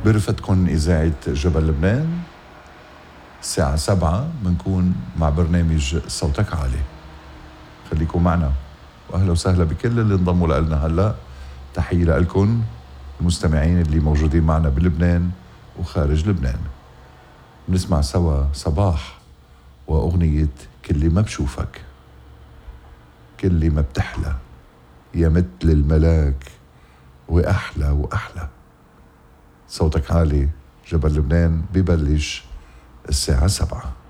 برفتكم إذاعة جبل لبنان. الساعة 7 بنكون مع برنامج صوتك عالي. خليكم معنا، وأهلا وسهلا بكل اللي انضموا لنا هلأ. تحية لكم المستمعين اللي موجودين معنا بلبنان وخارج لبنان. بنسمع سوا صباح وأغنية كل ما بشوفك، كل ما بتحلى يا مثل الملاك وأحلى وأحلى. صوتك عالي جبل لبنان ببلش الساعة 7.